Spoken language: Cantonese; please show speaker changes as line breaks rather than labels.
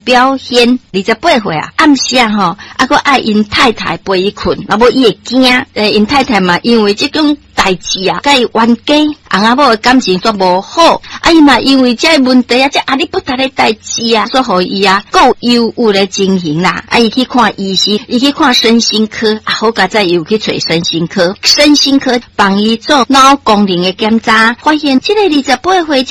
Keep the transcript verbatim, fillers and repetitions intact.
表现二十八岁啊，暗时啊吼，啊个爱因太太陪伊困，啊无伊会惊，诶，因太太嘛，因为这种代志啊，甲伊冤家，翁仔某的感情煞无好，啊伊嘛因为这问题啊，这压力不大的代志啊，所互伊啊，够忧郁的情形啦，啊伊去看医生，伊去看身心科，啊好佳再又去找身心科，身心科帮伊做脑功能的检查，发现这个二十八岁。